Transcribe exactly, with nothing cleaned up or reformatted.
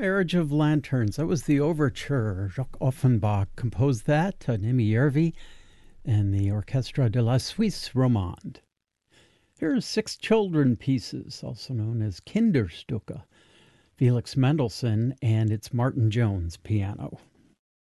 Marriage of Lanterns. That was the overture. Jacques Offenbach composed that, uh, Nemi Järvi, and the Orchestre de la Suisse Romande. Here are six children pieces, also known as Kinderstücke. Felix Mendelssohn, and it's Martin Jones piano.